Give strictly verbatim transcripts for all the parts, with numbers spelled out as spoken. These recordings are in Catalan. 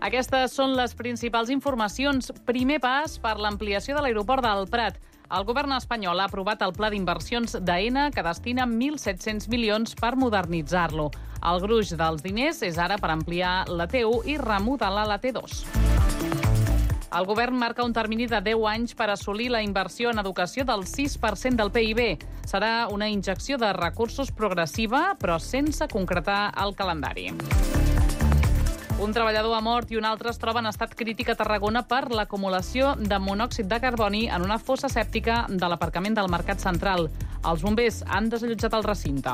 Aquestes són les principals informacions. Primer pas per l'ampliació de l'aeroport del Prat. El govern espanyol ha aprovat el pla d'inversions d'Aena, que destina mil set-cents milions per modernitzar-lo. El gruix dels diners és ara per ampliar la T u i remodelar la T dos. El govern marca un termini de deu anys per assolir la inversió en educació del sis per cent del P I B. Serà una injecció de recursos progressiva, però sense concretar el calendari. Un treballador ha mort i un altre es troba en estat crític a Tarragona per l'acumulació de monòxid de carboni en una fossa sèptica de l'aparcament del Mercat Central. Els bombers han desallotjat el recinte.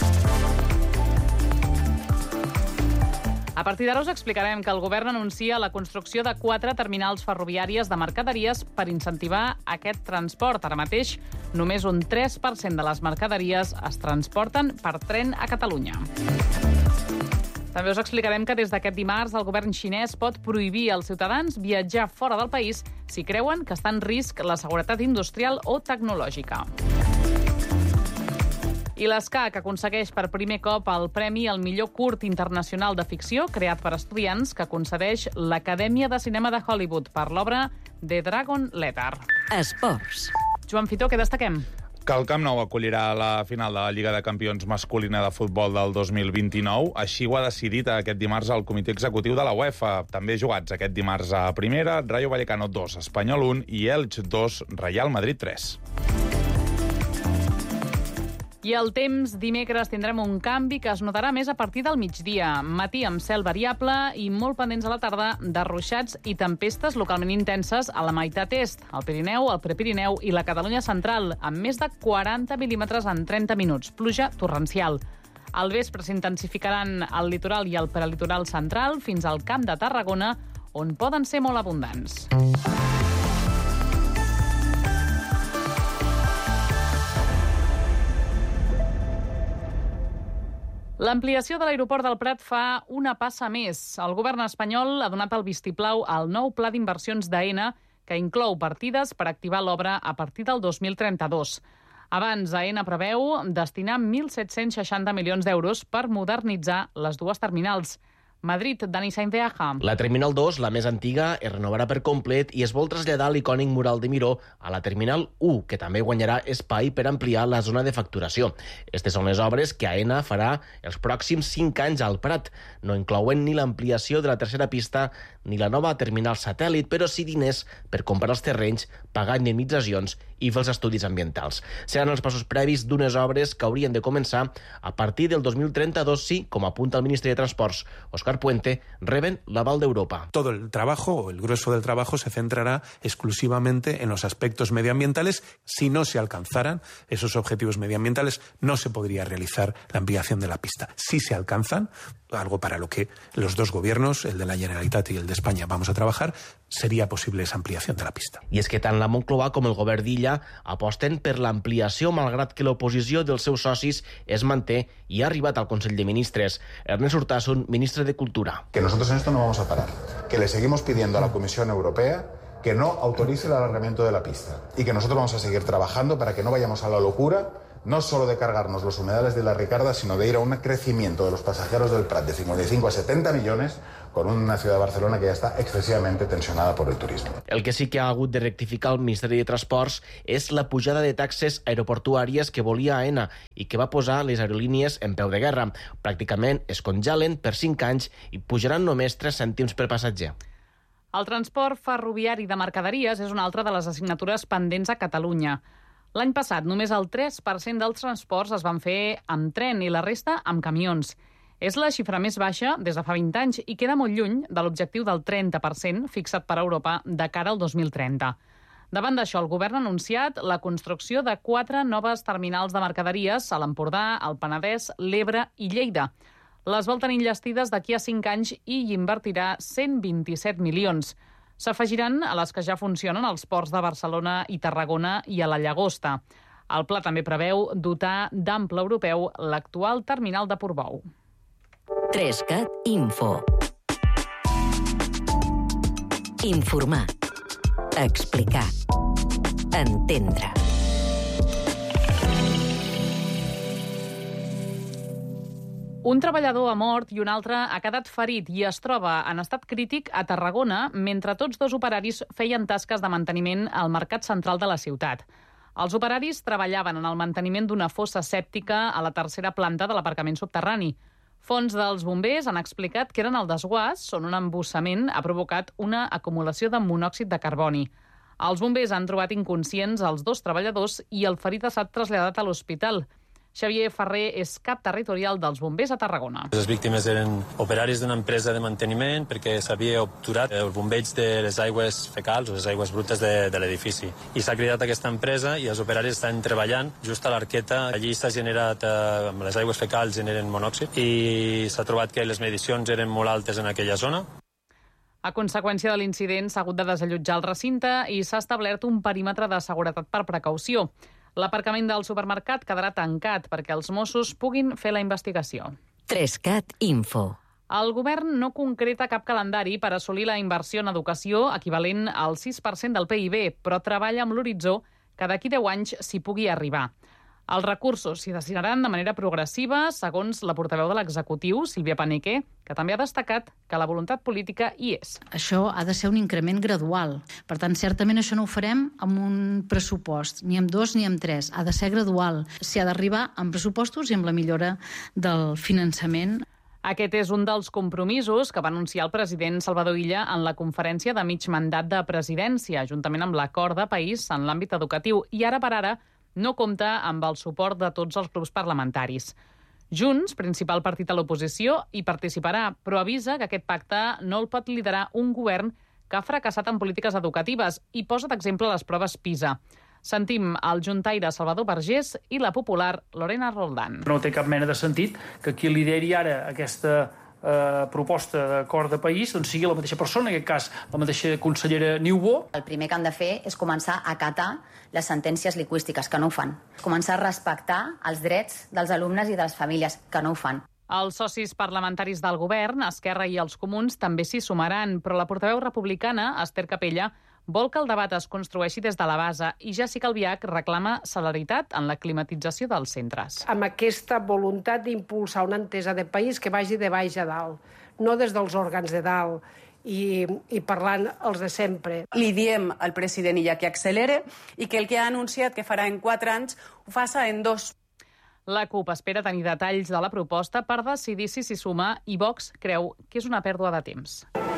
A partir d'ara us explicarem que el govern anuncia la construcció de quatre terminals ferroviàries de mercaderies per incentivar aquest transport. Ara mateix, només un tres per cent de les mercaderies es transporten per tren a Catalunya. També us explicarem que des d'aquest dimarts el govern xinès pot prohibir als ciutadans viatjar fora del país si creuen que està en risc la seguretat industrial o tecnològica. I l'Esca, que aconsegueix per primer cop el Premi al millor curt internacional de ficció creat per estudiants, que concedeix l'Acadèmia de Cinema de Hollywood per l'obra The Dragon Letter. Esports. Joan Fitó, què destaquem? Que el Camp Nou acollirà la final de la Lliga de Campions masculina de futbol del dos mil vint-i-nou. Així ho ha decidit aquest dimarts el comitè executiu de la UEFA. També jugats aquest dimarts a primera, Rayo Vallecano dos, Espanyol un i Elx dos, Real Madrid tres. I el temps, dimecres tindrem un canvi que es notarà més a partir del migdia. Matí amb cel variable i molt pendents a la tarda de ruixats i tempestes localment intenses a la meitat est, al Pirineu, al Prepirineu i la Catalunya central, amb més de quaranta mil·límetres en trenta minuts, pluja torrencial. Al vespre s'intensificaran al litoral i al prelitoral central fins al Camp de Tarragona, on poden ser molt abundants. L'ampliació de l'aeroport del Prat fa una passa més. El govern espanyol ha donat el vistiplau al nou pla d'inversions d'Aena, que inclou partides per activar l'obra a partir del dos mil trenta-dos. Abans, Aena preveu destinar mil set-cents seixanta milions d'euros per modernitzar les dues terminals. Madrid, Dani Sainz de Aja. La Terminal dos, la més antiga, es renovarà per complet i es vol traslladar l'icònic mural de Miró a la Terminal u, que també guanyarà espai per ampliar la zona de facturació. Aquestes són les obres que Aena farà els pròxims cinc anys al Prat. No inclouen ni l'ampliació de la tercera pista ni la nova terminal satèl·lit, però sí diners per comprar els terrenys, pagar indemnitzacions i fer els estudis ambientals. Seran els passos previs d'unes obres que haurien de començar a partir del dos mil trenta-dos, si, com apunta el ministre de Transports, Òscar Puente, reben l'aval d'Europa. Todo el trabajo, o el grueso del trabajo, se centrará exclusivamente en los aspectos medioambientales. Si no se alcanzaran esos objetivos medioambientales, no se podría realizar la ampliación de la pista. Si se alcanzan, algo para lo que los dos gobiernos, el de la Generalitat y el de España, vamos a trabajar, sería posible esa ampliación de la pista. I és que tant la Moncloa com el govern d'Illa aposten per l'ampliació, malgrat que l'oposició dels seus socis es manté i ha arribat al Consell de Ministres. Ernest Urtasun, ministre de Cultura. Que nosotros en esto no vamos a parar, que le seguimos pidiendo a la Comisión Europea que no autorice el alargamiento de la pista y que nosotros vamos a seguir trabajando para que no vayamos a la locura, no solo de cargarnos los humedales de la Ricarda, sino de ir a un crecimiento de los pasajeros del Prat de cincuenta y cinco a setenta millones con una ciudad de Barcelona que ya está excesivamente tensionada por el turismo. El que sí que ha hagut de rectificar el Ministeri de Transports és la pujada de taxes aeroportuàries que volia Aena i que va posar les aerolínies en peu de guerra. Pràcticament es congelen per cinc anys i pujaran només tres cèntims per passatger. El transport ferroviari de mercaderies és una altra de les assignatures pendents a Catalunya. L'any passat, només el tres per cent dels transports es van fer amb tren i la resta amb camions. És la xifra més baixa des de fa vint anys i queda molt lluny de l'objectiu del trenta per cent fixat per Europa de cara al dos mil trenta. Davant d'això, el govern ha anunciat la construcció de quatre noves terminals de mercaderies a l'Empordà, el Penedès, l'Ebre i Lleida. Les vol tenir enllestides d'aquí a cinc anys i hi invertirà cent vint-i-set milions. S'afegiran a les que ja funcionen als ports de Barcelona i Tarragona i a la Llagosta. El pla també preveu dotar d'ample europeu l'actual terminal de Portbou. Trescat Info. Informar. Explicar. Entendre. Un treballador ha mort i un altre ha quedat ferit i es troba en estat crític a Tarragona mentre tots dos operaris feien tasques de manteniment al mercat central de la ciutat. Els operaris treballaven en el manteniment d'una fossa sèptica a la tercera planta de l'aparcament subterrani. Fons dels bombers han explicat que eren el desguàs on un embussament ha provocat una acumulació de monòxid de carboni. Els bombers han trobat inconscients els dos treballadors i el ferit ha estat traslladat a l'hospital. Xavier Ferrer és cap territorial dels bombers a Tarragona. Les víctimes eren operaris d'una empresa de manteniment perquè s'havia obturat el bombeig de les aigües fecals o les aigües brutes de, de l'edifici. I s'ha cridat aquesta empresa i els operaris estan treballant just a l'arqueta. Allí s'ha generat, eh, amb les aigües fecals generen monòxid i s'ha trobat que les medicions eren molt altes en aquella zona. A conseqüència de l'incident s'ha hagut de desallotjar el recinte i s'ha establert un perímetre de seguretat per precaució. L'aparcament del supermercat quedarà tancat perquè els Mossos puguin fer la investigació. Trescat Info. El govern no concreta cap calendari per assolir la inversió en educació equivalent al sis per cent del P I B, però treballa amb l'horitzó que d'aquí deu anys s'hi pugui arribar. Els recursos s'hi destinaran de manera progressiva, segons la portaveu de l'executiu, Sílvia Paneque, que també ha destacat que la voluntat política hi és. Això ha de ser un increment gradual. Per tant, certament això no ho farem amb un pressupost, ni amb dos ni amb tres. Ha de ser gradual. S'hi ha d'arribar amb pressupostos i amb la millora del finançament. Aquest és un dels compromisos que va anunciar el president Salvador Illa en la conferència de mig mandat de presidència, juntament amb l'acord de país en l'àmbit educatiu. I ara per ara no compta amb el suport de tots els grups parlamentaris. Junts, principal partit a l'oposició, hi participarà, però avisa que aquest pacte no el pot liderar un govern que ha fracassat en polítiques educatives i posa d'exemple les proves PISA. Sentim el juntaire Salvador Vergés i la popular Lorena Roldán. No té cap mena de sentit que qui lideri ara aquesta eh, proposta d'acord de país doncs sigui la mateixa persona, en aquest cas la mateixa consellera Niubó. El primer que han de fer és començar a acatar les sentències lingüístiques, que no ho fan. Començar a respectar els drets dels alumnes i de les famílies, que no ho fan. Els socis parlamentaris del govern, Esquerra i els Comuns, també s'hi sumaran, però la portaveu republicana, Esther Capella, vol que el debat es construeixi des de la base i Jessica Albiach reclama celeritat en la climatització dels centres. Amb aquesta voluntat d'impulsar una entesa de país que vagi de baix a dalt, no des dels òrgans de dalt, i, i parlant els de sempre. Li diem al president Illa que accelere i que el que ha anunciat que farà en quatre anys ho faça en dos. La CUP espera tenir detalls de la proposta per decidir si s'hi suma i Vox creu que és una pèrdua de temps.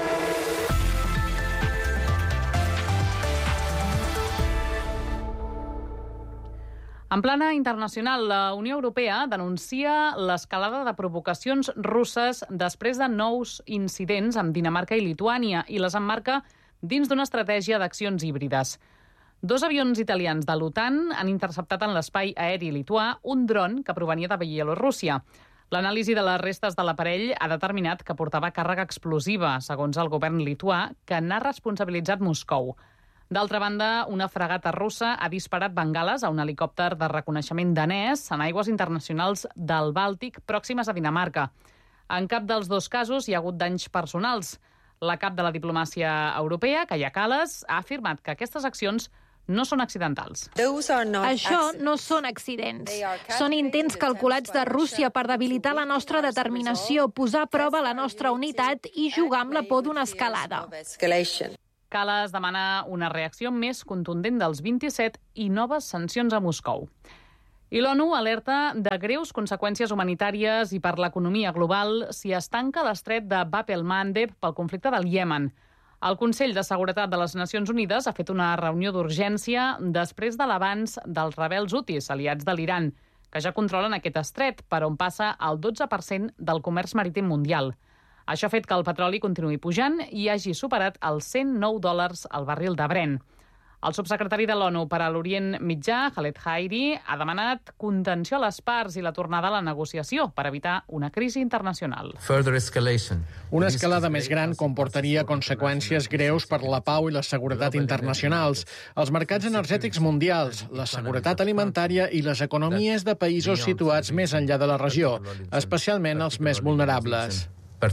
En plana internacional, la Unió Europea denuncia l'escalada de provocacions russes després de nous incidents amb Dinamarca i Lituània i les emmarca dins d'una estratègia d'accions híbrides. Dos avions italians de l'OTAN han interceptat en l'espai aeri lituà un dron que provenia de Bielorússia. L'anàlisi de les restes de l'aparell ha determinat que portava càrrega explosiva, segons el govern lituà, que n'ha responsabilitzat Moscou. D'altra banda, una fragata russa ha disparat bengales a un helicòpter de reconeixement danès en aigües internacionals del Bàltic pròximes a Dinamarca. En cap dels dos casos hi ha hagut danys personals. La cap de la diplomàcia europea, Kaja Kallas, ha afirmat que aquestes accions no són accidentals. Això no són accidents. Són intents calculats de Rússia per debilitar la nostra determinació, posar a prova la nostra unitat i jugar amb la por d'una escalada. Kallas demana una reacció més contundent dels vint-i-set i noves sancions a Moscou. I l'ONU alerta de greus conseqüències humanitàries i per l'economia global si es tanca l'estret de Bab el-Mandeb pel conflicte del Iemen. El Consell de Seguretat de les Nacions Unides ha fet una reunió d'urgència després de l'avanç dels rebels hutis, aliats de l'Iran, que ja controlen aquest estret, per on passa el dotze per cent del comerç marítim mundial. Això ha fet que el petroli continuï pujant i hagi superat els cent nou dòlars al barril de Brent. El subsecretari de l'ONU per a l'Orient Mitjà, Khaled Hairi, ha demanat contenció a les parts i la tornada a la negociació per evitar una crisi internacional. Una escalada més gran comportaria conseqüències greus per la pau i la seguretat internacionals, els mercats energètics mundials, la seguretat alimentària i les economies de països situats més enllà de la regió, especialment els més vulnerables.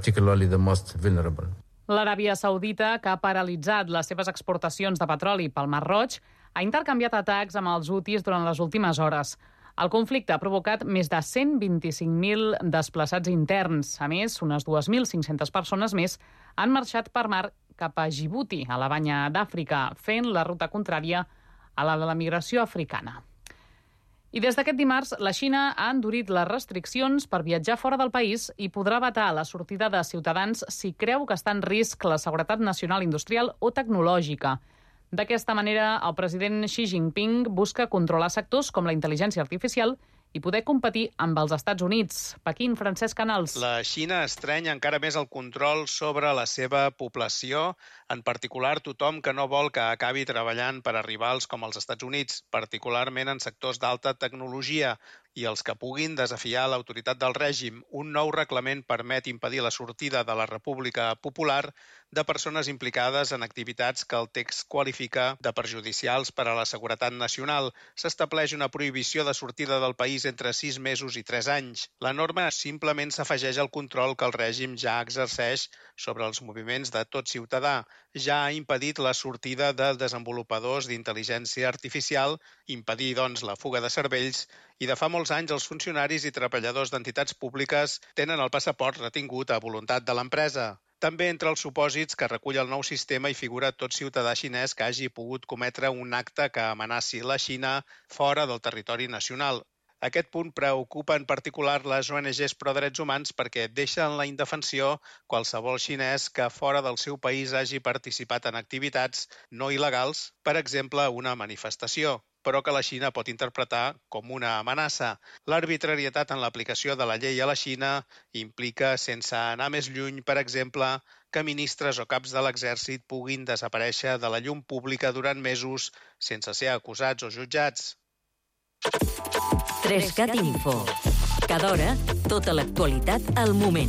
L'Aràbia Saudita, que ha paralitzat les seves exportacions de petroli pel Mar Roig, ha intercanviat atacs amb els hutis durant les últimes hores. El conflicte ha provocat més de cent vint-i-cinc mil desplaçats interns. A més, unes dos mil cinc-centes persones més han marxat per mar cap a Djibouti, a la banya d'Àfrica, fent la ruta contrària a la de la migració africana. I des d'aquest dimarts, la Xina ha endurit les restriccions per viatjar fora del país i podrà vetar la sortida de ciutadans si creu que està en risc la seguretat nacional industrial o tecnològica. D'aquesta manera, el president Xi Jinping busca controlar sectors com la intel·ligència artificial i poder competir amb els Estats Units. Pequín, Francesc Canals. La Xina estreny encara més el control sobre la seva població, en particular tothom que no vol que acabi treballant per a rivals com els Estats Units, particularment en sectors d'alta tecnologia, i els que puguin desafiar l'autoritat del règim. Un nou reglament permet impedir la sortida de la República Popular de persones implicades en activitats que el text qualifica de perjudicials per a la seguretat nacional. S'estableix una prohibició de sortida del país entre sis mesos i tres anys. La norma simplement s'afegeix al control que el règim ja exerceix sobre els moviments de tot ciutadà. Ja ha impedit la sortida de desenvolupadors d'intel·ligència artificial, impedir, doncs, la fuga de cervells, i de fa molts anys els funcionaris i treballadors d'entitats públiques tenen el passaport retingut a voluntat de l'empresa. També entre els supòsits que recull el nou sistema hi figura tot ciutadà xinès que hagi pogut cometre un acte que amenaci la Xina fora del territori nacional. Aquest punt preocupa en particular les O N Ges pro-drets humans perquè deixa en la indefensió qualsevol xinès que fora del seu país hagi participat en activitats no il·legals, per exemple, una manifestació, però que la Xina pot interpretar com una amenaça. L'arbitrarietat en l'aplicació de la llei a la Xina implica, sense anar més lluny, per exemple, que ministres o caps de l'exèrcit puguin desaparèixer de la llum pública durant mesos sense ser acusats o jutjats. Trescat Info. Cada hora, tota l'actualitat al moment.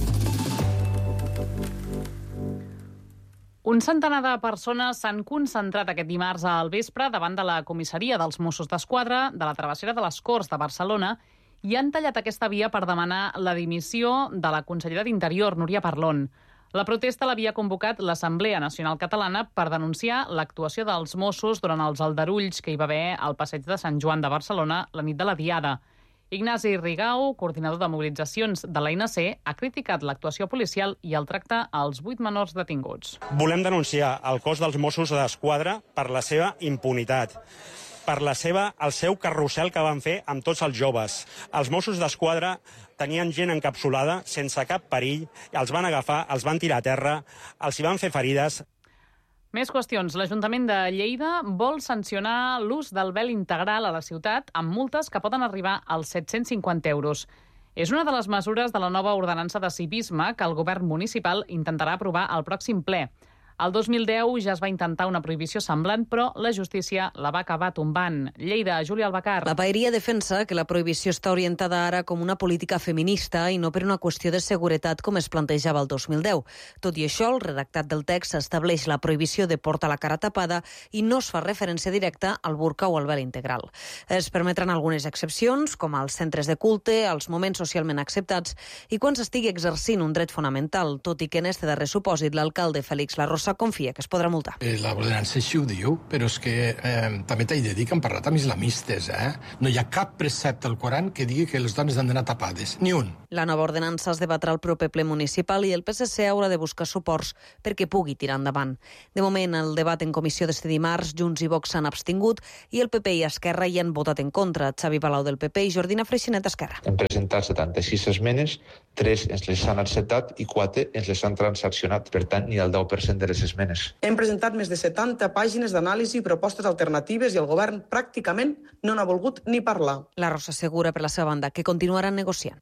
Un centenar de persones s'han concentrat aquest dimarts al vespre davant de la comissaria dels Mossos d'Esquadra de la Travessera de les Corts de Barcelona i han tallat aquesta via per demanar la dimissió de la consellera d'Interior, Núria Parlon. La protesta l'havia convocat l'Assemblea Nacional Catalana per denunciar l'actuació dels Mossos durant els aldarulls que hi va haver al passeig de Sant Joan de Barcelona la nit de la Diada. Ignasi Rigau, coordinador de mobilitzacions de l'A N C, ha criticat l'actuació policial i el tracte als vuit menors detinguts. Volem denunciar el cos dels Mossos d'Esquadra per la seva impunitat, per la seva, el seu carrusel que van fer amb tots els joves. Els Mossos d'Esquadra tenien gent encapsulada sense cap perill, els van agafar, els van tirar a terra, els hi van fer ferides. Més qüestions. L'Ajuntament de Lleida vol sancionar l'ús del vel integral a la ciutat amb multes que poden arribar als set-cents cinquanta euros. És una de les mesures de la nova ordenança de civisme que el govern municipal intentarà aprovar al pròxim ple. El dos mil deu ja es va intentar una prohibició semblant, però la justícia la va acabar tombant. Lleida, Júlia Albacar. La paeria defensa que la prohibició està orientada ara com una política feminista i no per una qüestió de seguretat com es plantejava el dos mil deu. Tot i això, el redactat del text estableix la prohibició de portar la cara tapada i no es fa referència directa al burca o al vel integral. Es permetran algunes excepcions, com als centres de culte, als moments socialment acceptats i quan s'estigui exercint un dret fonamental, tot i que en este darrer supòsit l'alcalde Félix Larrosa confia que es podrà multar. Eh, la ordenança així ho diu, però és que eh, també t'he de dir que han parlat amb islamistes, eh? No hi ha cap precepte al Coran que digui que les dones han d'anar tapades, ni un. La nova ordenança es debatrà al proper ple municipal i el P S C haurà de buscar suports perquè pugui tirar endavant. De moment, el debat en comissió d'este dimarts, Junts i Vox s'han abstingut i el P P i Esquerra hi han votat en contra. Xavi Palau del P P i Jordina Freixenet d'Esquerra. Hem presentat setanta-sis esmenes, tres ens les han acceptat i quatre ens les han transaccionat. Per tant, ni el deu per cent de les esmenes. Hem presentat més de setanta pàgines d'anàlisi i propostes alternatives i el govern pràcticament no n'ha volgut ni parlar. La Rosa assegura per la seva banda que continuaran negociant.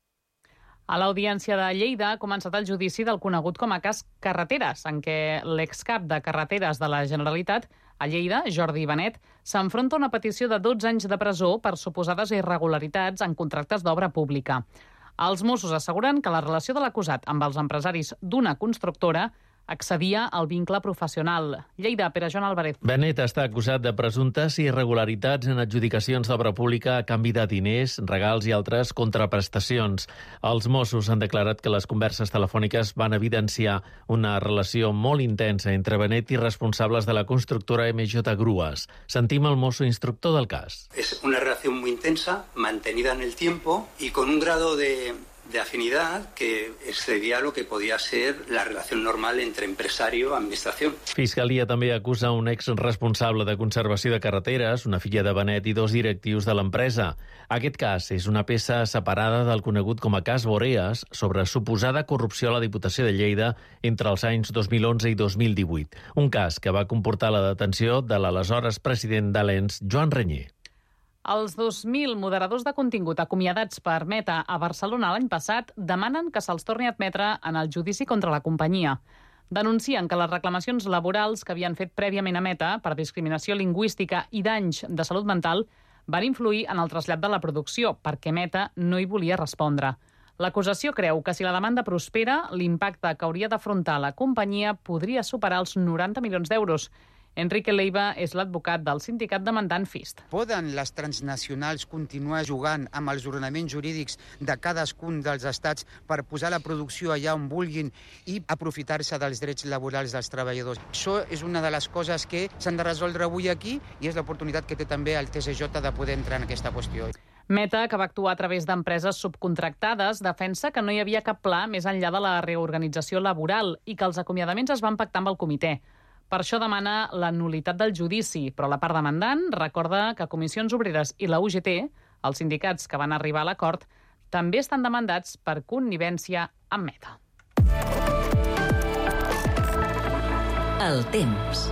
A l'Audiència de Lleida ha començat el judici del conegut com a cas Carreteres, en què l'excap de Carreteres de la Generalitat a Lleida, Jordi Benet, s'enfronta a una petició de dotze anys de presó per suposades irregularitats en contractes d'obra pública. Els Mossos asseguren que la relació de l'acusat amb els empresaris d'una constructora Accedia al vincle professional. Lleida, Pere Joan Álvarez. Benet està acusat de presumptes irregularitats en adjudicacions d'obra pública a canvi de diners, regals i altres contraprestacions. Els Mossos han declarat que les converses telefòniques van evidenciar una relació molt intensa entre Benet i responsables de la constructora M J Grues. Sentim el mosso instructor del cas. Es una relación muy intensa, mantenida en el tiempo y con un grado de... de afinidad que excedía lo que podía ser la relación normal entre empresario y administración. Fiscalia també acusa un exresponsable de conservació de carreteres, una filla de Benet i dos directius de l'empresa. Aquest cas és una peça separada del conegut com a cas Boreas sobre suposada corrupció a la Diputació de Lleida entre els anys dos mil onze i dos mil divuit. Un cas que va comportar la detenció de l'aleshores president de l'E N S, Joan Renyer. Els dos mil moderadors de contingut acomiadats per Meta a Barcelona l'any passat demanen que se'ls torni a admetre en el judici contra la companyia. Denuncien que les reclamacions laborals que havien fet prèviament a Meta per discriminació lingüística i danys de salut mental van influir en el trasllat de la producció, perquè Meta no hi volia respondre. L'acusació creu que si la demanda prospera, l'impacte que hauria d'afrontar la companyia podria superar els noranta milions d'euros. Enrique Leiva és l'advocat del sindicat demandant Fist. Poden les transnacionals continuar jugant amb els ordenaments jurídics de cadascun dels estats per posar la producció allà on vulguin i aprofitar-se dels drets laborals dels treballadors? Això és una de les coses que s'han de resoldre avui aquí i és l'oportunitat que té també el T S J de poder entrar en aquesta qüestió. Meta, que va actuar a través d'empreses subcontractades, defensa que no hi havia cap pla més enllà de la reorganització laboral i que els acomiadaments es van pactar amb el comitè. Per això demana la nul·litat del judici, però la part demandant recorda que Comissions Obreres i la U G T, els sindicats que van arribar a l'acord, també estan demandats per connivència amb Meta. El temps.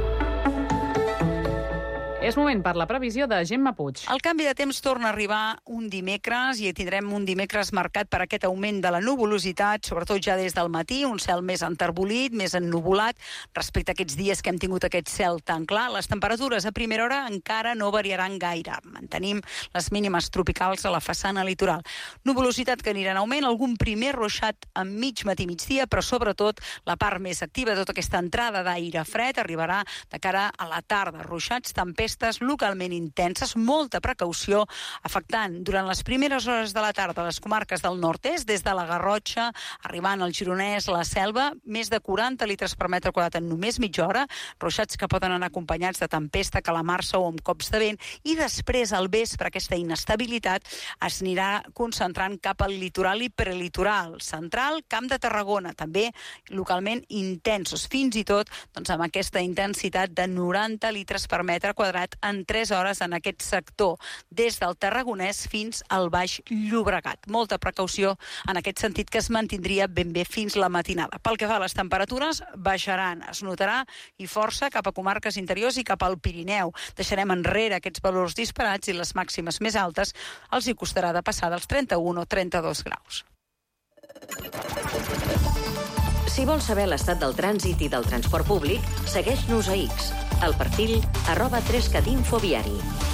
És moment per la previsió de Gemma Puig. El canvi de temps torna a arribar un dimecres i tindrem un dimecres marcat per aquest augment de la nuvolositat, sobretot ja des del matí, un cel més enterbolit, més ennuvolat, respecte a aquests dies que hem tingut aquest cel tan clar. Les temperatures a primera hora encara no variaran gaire. Mantenim les mínimes tropicals a la façana litoral. Nuvolositat que anirà en augment, algun primer ruixat a mig matí migdia, però sobretot la part més activa de tota aquesta entrada d'aire fred arribarà de cara a la tarda. Ruixats, tempestes localment intenses, molta precaució, afectant durant les primeres hores de la tarda les comarques del nord-est, des de la Garrotxa, arribant al Gironès, la Selva, més de quaranta litres per metre quadrat en només mitja hora, ruixats que poden anar acompanyats de tempesta, calamarsa o amb cops de vent, i després al vespre aquesta inestabilitat es anirà concentrant cap al litoral i prelitoral central, Camp de Tarragona, també localment intensos, fins i tot doncs, amb aquesta intensitat de noranta litres per metre quadrat en tres hores en aquest sector, des del Tarragonès fins al Baix Llobregat. Molta precaució en aquest sentit, que es mantindria ben bé fins la matinada. Pel que fa a les temperatures, baixaran, es notarà i força cap a comarques interiors i cap al Pirineu. Deixarem enrere aquests valors disparats i les màximes més altes els hi costarà de passar dels trenta-un o trenta-dos graus. Si vols saber l'estat del trànsit i del transport públic, segueix-nos a X, al perfil arroba tres cat infoviari.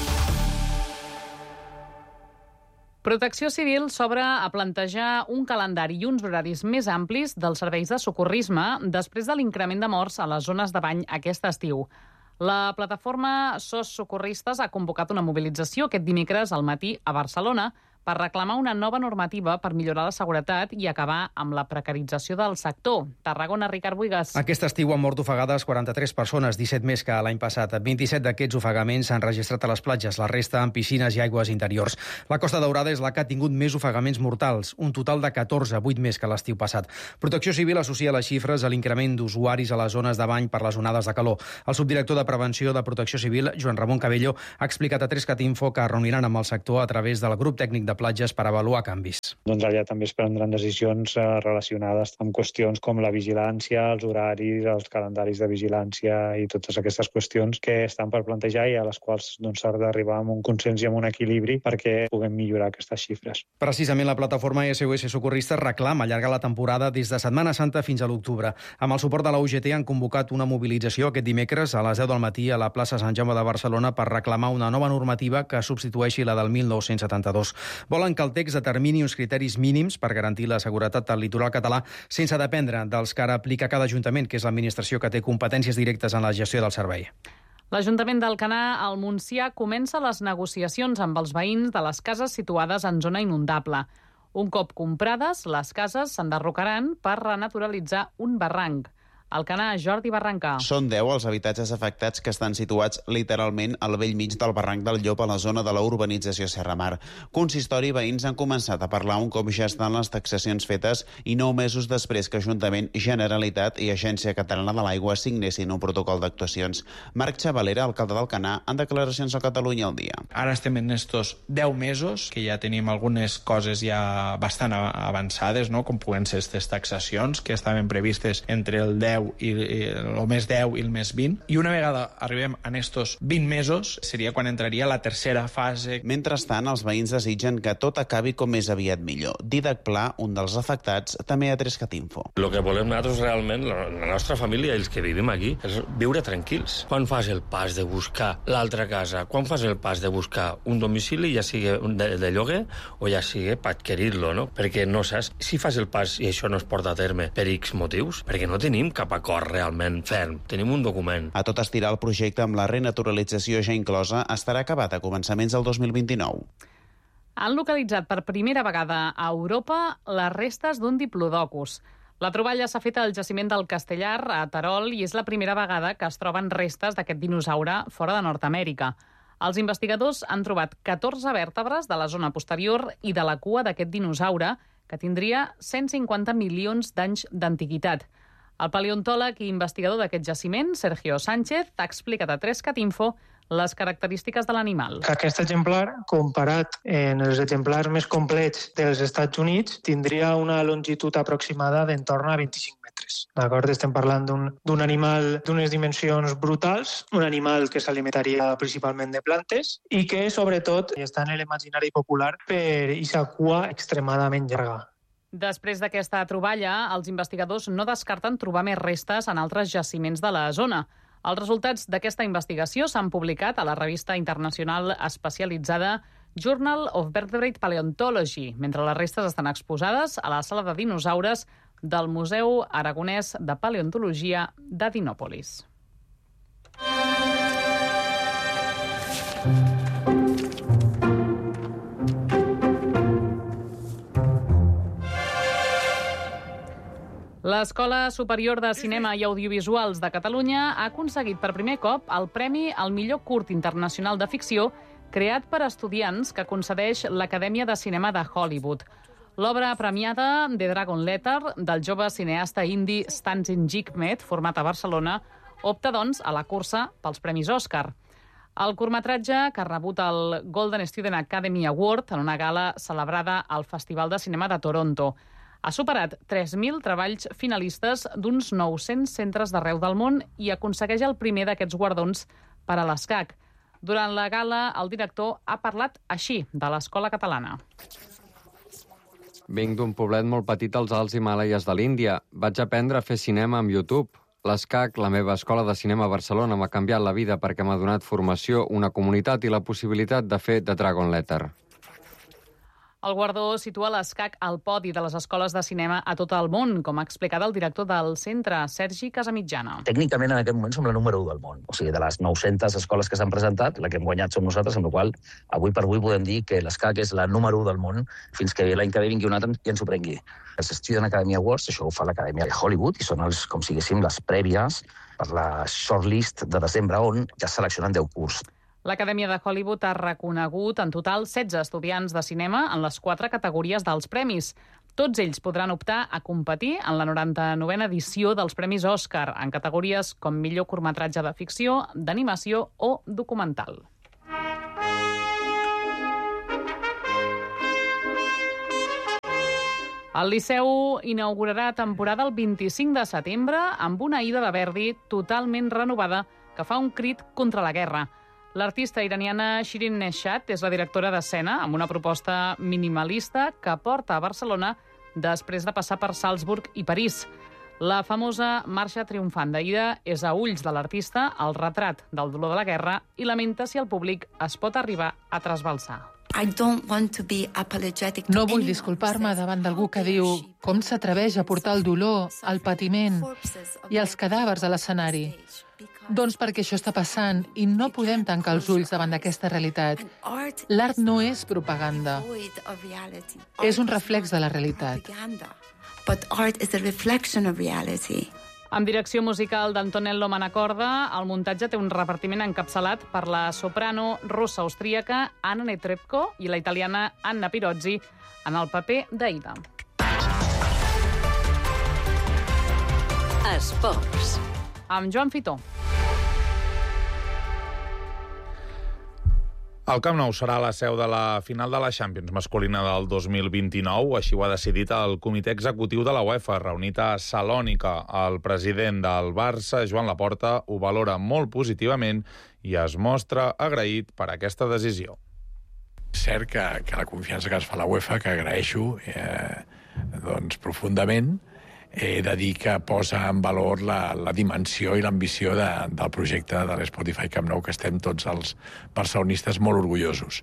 Protecció Civil s'obre a plantejar un calendari i uns horaris més amplis dels serveis de socorrisme després de l'increment de morts a les zones de bany aquest estiu. La plataforma S O S Socorristes ha convocat una mobilització aquest dimecres al matí a Barcelona per reclamar una nova normativa per millorar la seguretat i acabar amb la precarització del sector. Tarragona, Ricard Buigas. Aquest estiu han mort ofegades quaranta-tres persones, disset més que l'any passat. vint-i-set d'aquests ofegaments s'han registrat a les platges, la resta en piscines i aigües interiors. La Costa Daurada és la que ha tingut més ofegaments mortals, un total de catorze, vuit més que l'estiu passat. Protecció Civil associa les xifres a l'increment d'usuaris a les zones de bany per les onades de calor. El subdirector de Prevenció de Protecció Civil, Joan Ramon Cabello, ha explicat a tres cat info que es reuniran amb el sector a través del grup tècnic de platges per avaluar canvis. Doncs allà també es prendran decisions eh, relacionades amb qüestions com la vigilància, els horaris, els calendaris de vigilància i totes aquestes qüestions que estan per plantejar i a les quals doncs, s'ha d'arribar amb un consens i amb un equilibri perquè puguem millorar aquestes xifres. Precisament la plataforma S O S Socorristes reclama allargar la temporada des de Setmana Santa fins a l'octubre. Amb el suport de la U G T han convocat una mobilització aquest dimecres a les deu del matí a la plaça Sant Jaume de Barcelona per reclamar una nova normativa que substitueixi la del mil nou-cents setanta-dos. Volen que el text determini uns criteris mínims per garantir la seguretat del litoral català sense dependre dels que ara aplica cada ajuntament, que és l'administració que té competències directes en la gestió del servei. L'Ajuntament d'Alcanar, al Montsià, comença les negociacions amb els veïns de les cases situades en zona inundable. Un cop comprades, les cases s'enderrocaran per renaturalitzar un barranc. Alcanar, Jordi Barrancà. Són deu els habitatges afectats que estan situats literalment al vell mig del barranc del Llop a la zona de la urbanització Serramar. Consistori i veïns han començat a parlar un cop ja estan les taxacions fetes i nou mesos després que Ajuntament, Generalitat i Agència Catalana de l'Aigua signessin un protocol d'actuacions. Marc Xavalera, alcalde d'Alcanar, en declaracions a Catalunya al dia. Ara estem en estos deu mesos, que ja tenim algunes coses ja bastant avançades, no? Com puguen ser aquestes taxacions, que estaven previstes entre el deu i el mes deu i el mes vint, i una vegada arribem en estos vint mesos seria quan entraria la tercera fase. Mentrestant, els veïns desitgen que tot acabi com més aviat millor. Didac Pla, un dels afectats, també a Trescatinfo. El que volem nosaltres realment, la nostra família i els que vivim aquí, és viure tranquils. Quan fas el pas de buscar l'altra casa, quan fas el pas de buscar un domicili, ja sigui de, de lloguer o ja sigui per adquirir-lo, no? Perquè no saps si fas el pas i això no es porta a terme per X motius, perquè no tenim cap acord realment ferm. Tenim un document. A tot estirar, el projecte amb la renaturalització ja inclosa estarà acabat a començaments del dos mil vint-i-nou. Han localitzat per primera vegada a Europa les restes d'un diplodocus. La troballa s'ha fet al jaciment del Castellar, a Terol, i és la primera vegada que es troben restes d'aquest dinosaure fora de Nord-amèrica. Els investigadors han trobat catorze vèrtebres de la zona posterior i de la cua d'aquest dinosaure, que tindria cent cinquanta milions d'anys d'antiguitat. El paleontòleg i investigador d'aquest jaciment, Sergio Sánchez, ha explicat a Trescatinfo les característiques de l'animal. Aquest exemplar, comparat en els exemplars més complets dels Estats Units, tindria una longitud aproximada d'entorn a vint-i-cinc metres. D'acord? Estem parlant d'un animal d'unes dimensions brutals, un animal que s'alimentaria principalment de plantes i que, sobretot, està en l'imaginari popular per aquesta cua extremadament llarga. Després d'aquesta troballa, els investigadors no descarten trobar més restes en altres jaciments de la zona. Els resultats d'aquesta investigació s'han publicat a la revista internacional especialitzada Journal of Vertebrate Paleontology, mentre les restes estan exposades a la sala de dinosaures del Museu Aragonès de Paleontologia de Dinòpolis. L'Escola Superior de Cinema i Audiovisuals de Catalunya ha aconseguit per primer cop el Premi al millor curt internacional de ficció creat per estudiants que concedeix l'Acadèmia de Cinema de Hollywood. L'obra premiada, The Dragon Letter, del jove cineasta indi Stanton Jikmet, format a Barcelona, opta, doncs, a la cursa pels Premis Òscar. El curtmetratge, que ha rebut el Golden Student Academy Award en una gala celebrada al Festival de Cinema de Toronto, ha superat tres mil treballs finalistes d'uns nou-cents centres d'arreu del món i aconsegueix el primer d'aquests guardons per a l'ESCAC. Durant la gala, el director ha parlat així de l'escola catalana. Vinc d'un poblet molt petit als Alts Himàlaies de l'Índia. Vaig aprendre a fer cinema amb YouTube. L'ESCAC, la meva escola de cinema a Barcelona, m'ha canviat la vida perquè m'ha donat formació, una comunitat i la possibilitat de fer The Dragon Letter. El guardó situa l'ESCAC al podi de les escoles de cinema a tot el món, com ha explicat el director del centre, Sergi Casamitjana. Tècnicament, en aquest moment, som la número u del món. O sigui, de les nou-centes escoles que s'han presentat, la que hem guanyat som nosaltres, amb la qual avui per avui podem dir que l'ESCAC és la número u del món fins que l'any que ve vingui un altre i ens ho prengui. Els Student Academy Awards, això ho fa l'Acadèmia de Hollywood, i són els, com si diguéssim, les prèvies per la shortlist de desembre, on ja seleccionen deu curts. L'Acadèmia de Hollywood ha reconegut en total setze estudiants de cinema en les quatre categories dels premis. Tots ells podran optar a competir en la noranta-novena edició dels Premis Òscar, en categories com millor curtmetratge de ficció, d'animació o documental. El Liceu inaugurarà temporada el vint-i-cinc de setembre amb una Ida de Verdi totalment renovada que fa un crit contra la guerra. L'artista iraniana Shirin Neshat és la directora d'escena amb una proposta minimalista que porta a Barcelona després de passar per Salzburg i París. La famosa marxa triomfant d'Aida és a ulls de l'artista el retrat del dolor de la guerra i lamenta si el públic es pot arribar a trasbalsar. No vull disculpar-me davant d'algú que diu com s'atreveix a portar el dolor, el patiment i els cadàvers a l'escenari. Doncs perquè això està passant i no podem tancar els ulls davant d'aquesta realitat. L'art no és propaganda. És un reflex de la realitat. Amb direcció musical d'Antonello Manacorda, el muntatge té un repartiment encapçalat per la soprano russa austríaca Anna Netrebko i la italiana Anna Pirozzi en el paper d'Aida. Esports. Amb Joan Fitó. El Camp Nou serà la seu de la final de la Champions masculina del dos mil vint-i-nou. Així ho ha decidit el comitè executiu de la UEFA, reunit a Salònica. El president del Barça, Joan Laporta, ho valora molt positivament i es mostra agraït per aquesta decisió. Cert que, que la confiança que es fa a la UEFA, que agraeixo eh, doncs, profundament, he de dir que posa en valor la, la dimensió i l'ambició de, del projecte de l'Spotify Camp Nou, que estem tots els barcelonistes molt orgullosos.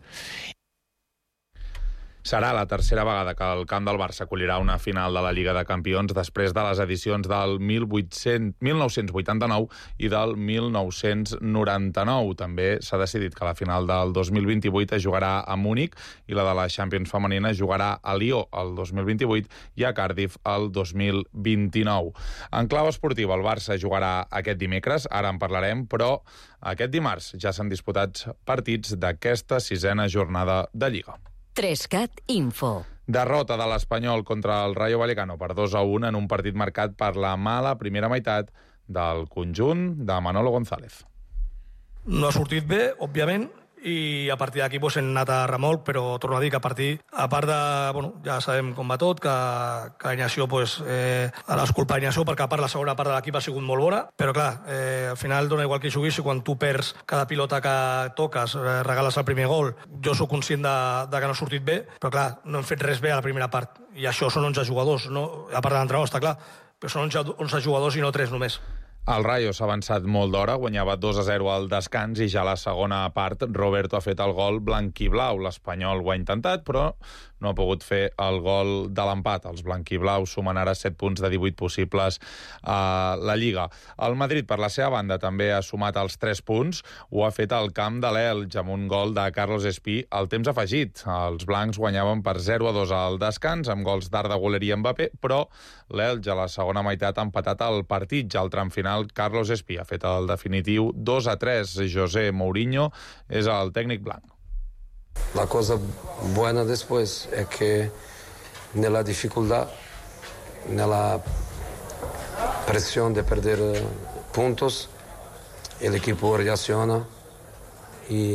Serà la tercera vegada que el camp del Barça acollirà una final de la Lliga de Campions després de les edicions del mil nou-cents vuitanta-nou i del mil nou-cents noranta-nou. També s'ha decidit que la final del dos mil vint-i-vuit es jugarà a Múnich i la de la Champions femenina es jugarà a Lió el dos mil vint-i-vuit i a Cardiff el dos mil vint-i-nou. En clau esportiva, el Barça jugarà aquest dimecres, ara en parlarem, però aquest dimarts ja s'han disputat partits d'aquesta sisena jornada de Lliga. Trescat Info. Derrota de l'Espanyol contra el Rayo Vallecano per dos a un en un partit marcat per la mala primera meitat del conjunt de Manolo González. No ha sortit bé, òbviament, i a partir d'aquí pues, hem anat a remolc, però torno a dir que a partir, a part de, bueno, ja sabem com va tot, que, que l'alineació, pues, eh, a l'esculpa l'alineació, perquè a part la segona part de l'equip ha sigut molt bona, però clar, eh, al final dona igual que hi juguis, i quan tu perds cada pilota que toques, eh, regales el primer gol, jo sóc conscient de, de que no ha sortit bé, però clar, no hem fet res bé a la primera part, i això són onze jugadors, no? A part de l'entrenador, està clar, però són onze jugadors i no tres només. El Rayo s'ha avançat molt d'hora, guanyava dos a zero al descans i ja a la segona part Roberto ha fet el gol blanquiblau. L'Espanyol ho ha intentat, però no ha pogut fer el gol de l'empat. Els blanquiblaus sumen ara set punts de divuit possibles a la Lliga. El Madrid, per la seva banda, també ha sumat els tres punts. Ho ha fet al camp de l'Elx amb un gol de Carlos Espí al temps afegit. Els blancs guanyaven per zero a dos al descans, amb gols d'Arda Güler i Mbappé, però l'Elx a la segona meitat ha empatat el partit. Ja al tram final, Carlos Espí ha fet el definitiu dos a tres. José Mourinho és el tècnic blanc. La cosa buena después es que nella dificultad, nella presión de perder puntos, el equipo reacciona y,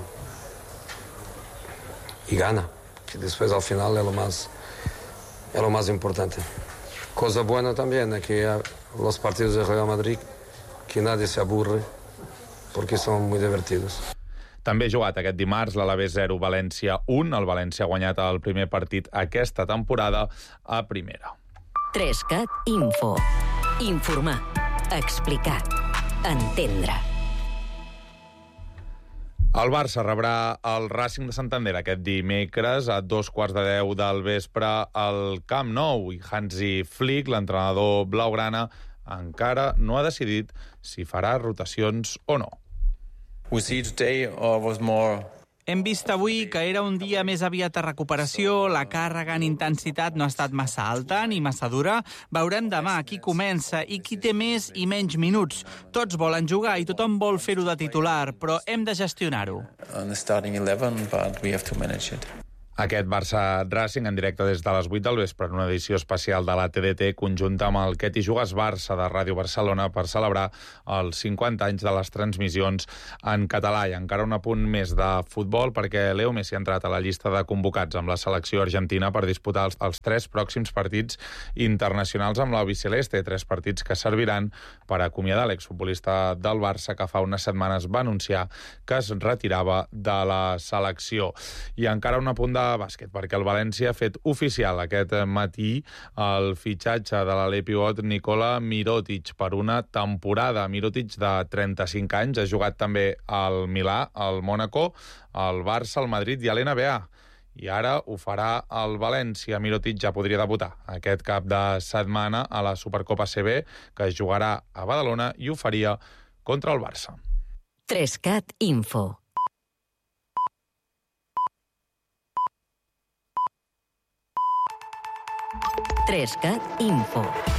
y gana. Que después al final es lo más, es lo más importante. Cosa buena también es que los partidos de Real Madrid, que nadie se aburre, porque son muy divertidos. També ha jugat aquest dimarts l'Alavés zero, València un. El València ha guanyat el primer partit aquesta temporada a primera. Trescat Info. Informar. Explicar. Entendre. El Barça rebrà el Racing de Santander aquest dimecres a dos quarts de deu del vespre al Camp Nou. I Hansi Flick, l'entrenador blaugrana, encara no ha decidit si farà rotacions o no. We see today or was more Hem vist avui que era un dia més aviat a recuperació, la càrrega en intensitat no ha estat massa alta ni massa dura. Veurem demà qui comença i qui té més i menys minuts. Tots volen jugar i tothom vol fer-ho de titular, però hem de gestionar-ho. on the starting eleven, but we have to manage it. Aquest Barça-Racing en directe des de les vuit del vespre en una edició especial de la T D T conjunta amb el Què t'hi jugues Barça de Ràdio Barcelona per celebrar els cinquanta anys de les transmissions en català. I encara un apunt més de futbol perquè Leo Messi ha entrat a la llista de convocats amb la selecció argentina per disputar els, els tres pròxims partits internacionals amb la Biceleste, tres partits que serviran per acomiadar l'exfutbolista del Barça que fa unes setmanes va anunciar que es retirava de la selecció. I encara un apunt de bàsquet, perquè el València ha fet oficial aquest matí el fitxatge de l'ala pivot Nikola Mirotic per una temporada. Mirotic, de trenta-cinc anys, ha jugat també al Milà, al Mònaco, al Barça, al Madrid i a l'N B A. I ara ho farà el València. Mirotic ja podria debutar aquest cap de setmana a la Supercopa A C B, que es jugarà a Badalona, i ho faria contra el Barça. Trescat Info. Trescat Info.